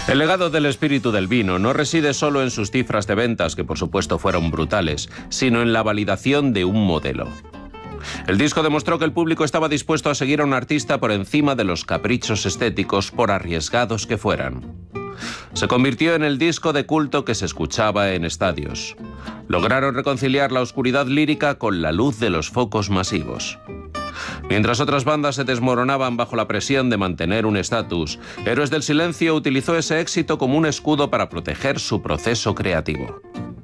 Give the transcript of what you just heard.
El legado del espíritu del vino no reside solo en sus cifras de ventas, que por supuesto fueron brutales, sino en la validación de un modelo. El disco demostró que el público estaba dispuesto a seguir a un artista por encima de los caprichos estéticos, por arriesgados que fueran. Se convirtió en el disco de culto que se escuchaba en estadios. Lograron reconciliar la oscuridad lírica con la luz de los focos masivos. Mientras otras bandas se desmoronaban bajo la presión de mantener un estatus, Héroes del Silencio utilizó ese éxito como un escudo para proteger su proceso creativo.